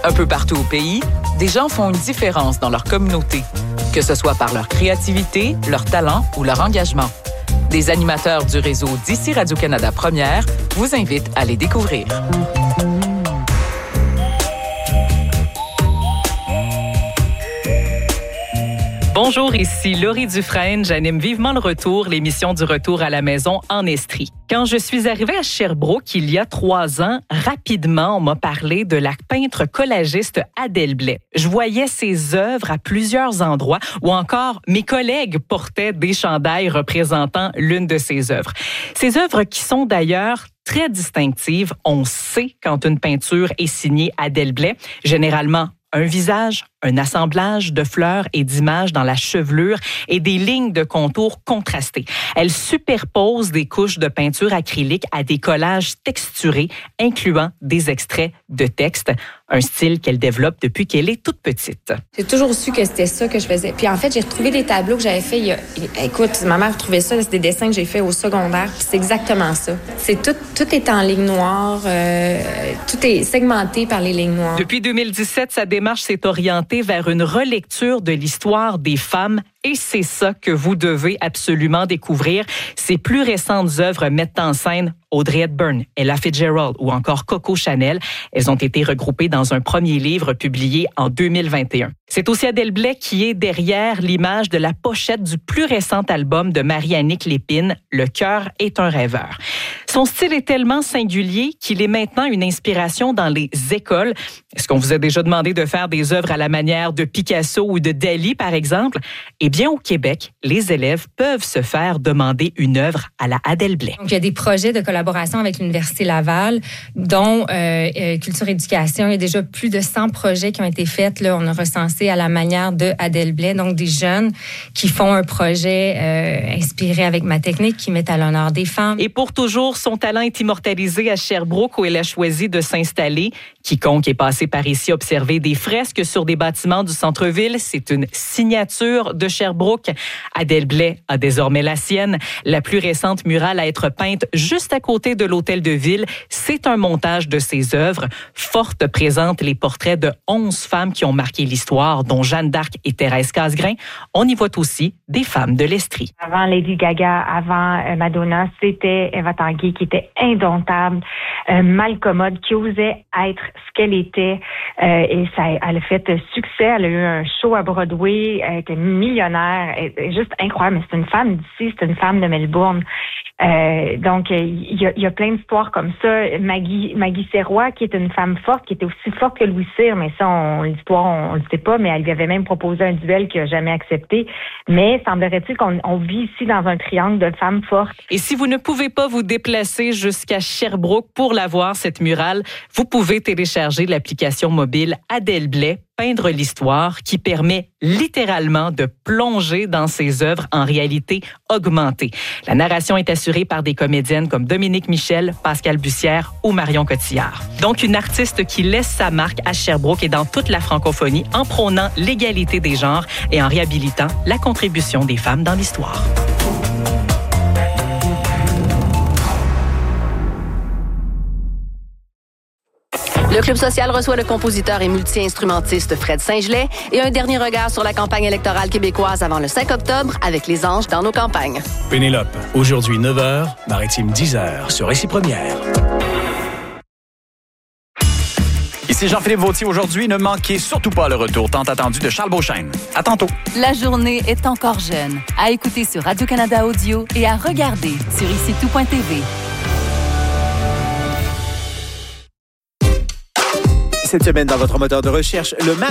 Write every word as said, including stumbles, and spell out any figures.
Un peu partout au pays, des gens font une différence dans leur communauté, que ce soit par leur créativité, leur talent ou leur engagement. Des animateurs du réseau d'ici Radio-Canada Première vous invitent à les découvrir. Bonjour, ici Laurie Dufresne. J'anime vivement le retour, l'émission du retour à la maison en Estrie. Quand je suis arrivée à Sherbrooke il y a trois ans, rapidement, on m'a parlé de la peintre collagiste Adèle Blais. Je voyais ses œuvres à plusieurs endroits ou encore mes collègues portaient des chandails représentant l'une de ses œuvres. Ces œuvres qui sont d'ailleurs très distinctives. On sait quand une peinture est signée Adèle Blais, généralement un visage, un assemblage de fleurs et d'images dans la chevelure et des lignes de contours contrastées. Elle superpose des couches de peinture acrylique à des collages texturés, incluant des extraits de textes, un style qu'elle développe depuis qu'elle est toute petite. J'ai toujours su que c'était ça que je faisais. Puis en fait, j'ai retrouvé des tableaux que j'avais faits il y a... Écoute, ma mère trouvait ça, c'est des dessins que j'ai faits au secondaire. Puis c'est exactement ça. C'est tout, tout est en ligne noire, euh, tout est segmenté par les lignes noires. Depuis deux mille dix-sept, sa démarche s'est orientée vers une relecture de l'histoire des femmes et c'est ça que vous devez absolument découvrir. Ses plus récentes œuvres mettent en scène Audrey Hepburn, Ella Fitzgerald ou encore Coco Chanel. Elles ont été regroupées dans un premier livre publié en deux mille vingt et un. C'est aussi Adèle Blais qui est derrière l'image de la pochette du plus récent album de Marie-Annick Lépine, Le cœur est un rêveur. Son style est tellement singulier qu'il est maintenant une inspiration dans les écoles. Est-ce qu'on vous a déjà demandé de faire des œuvres à la manière de Picasso ou de Dali, par exemple? Eh bien, au Québec, les élèves peuvent se faire demander une œuvre à la Adèle Blais. Donc, il y a des projets de collaboration avec l'Université Laval, dont euh, euh, Culture Éducation. Il y a déjà plus de cent projets qui ont été faits. Là, on a recensé à la manière de Adèle Blais. Donc, des jeunes qui font un projet euh, inspiré avec ma technique, qui mettent à l'honneur des femmes. Et pour toujours, son talent est immortalisé à Sherbrooke, où elle a choisi de s'installer. Quiconque est passé par ici observer des fresques sur des bâtiments du centre-ville, c'est une signature de Sherbrooke. Adèle Blais a désormais la sienne. La plus récente murale à être peinte juste à côté de l'hôtel de ville, c'est un montage de ses œuvres. Forte présente les portraits de onze femmes qui ont marqué l'histoire, dont Jeanne d'Arc et Thérèse Casgrain. On y voit aussi des femmes de l'Estrie. Avant Lady Gaga, avant Madonna, c'était Eva Tanguay qui était indomptable, euh, malcommode, qui osait être ce qu'elle était. Euh, et ça, elle a fait succès. Elle a eu un show à Broadway. Elle était millionnaire. Elle est juste incroyable. Mais c'est une femme d'ici, c'est une femme de Melbourne. Euh, donc, il y a, il y a plein d'histoires comme ça. Maggie, Maggie Serrois, qui est une femme forte, qui était aussi forte que Louis Cyr, mais ça, on, l'histoire, on, on le sait pas, mais elle lui avait même proposé un duel qu'il n'a jamais accepté. Mais semblerait-il qu'on on vit ici dans un triangle de femmes fortes. Et si vous ne pouvez pas vous déplacer jusqu'à Sherbrooke pour la voir, cette murale, vous pouvez télécharger l'application mobile Adèle Blais, Peindre l'histoire, qui permet littéralement de plonger dans ses œuvres en réalité augmentée. La narration est assurée par des comédiennes comme Dominique Michel, Pascal Bussière ou Marion Cotillard. Donc, une artiste qui laisse sa marque à Sherbrooke et dans toute la francophonie en prônant l'égalité des genres et en réhabilitant la contribution des femmes dans l'histoire. Le Club social reçoit le compositeur et multi-instrumentiste Fred Saint-Gelais et un dernier regard sur la campagne électorale québécoise avant le cinq octobre avec Les Anges dans nos campagnes. Pénélope, aujourd'hui neuf heures, Maritime dix heures sur Récit Première. Ici Jean-Philippe Vautier. Aujourd'hui, ne manquez surtout pas le retour tant attendu de Charles Beauchesne. À tantôt. La journée est encore jeune. À écouter sur Radio-Canada Audio et à regarder sur ici tout point t v. Cette semaine, dans votre moteur de recherche, le Mac